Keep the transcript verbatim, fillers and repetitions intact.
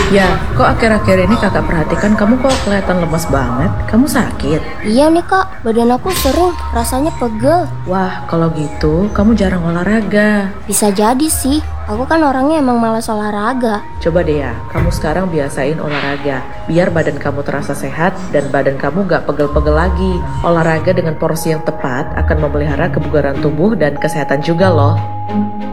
Ya, kok akhir-akhir ini kakak perhatikan kamu kok kelihatan lemas banget? Kamu sakit? Iya nih kak, badan aku sering rasanya pegel. Wah, kalau gitu kamu jarang olahraga. Bisa jadi sih, aku kan orangnya emang malas olahraga. Coba deh ya, kamu sekarang biasain olahraga. Biar badan kamu terasa sehat dan badan kamu gak pegel-pegel lagi. Olahraga dengan porsi yang tepat akan memelihara kebugaran tubuh dan kesehatan juga loh.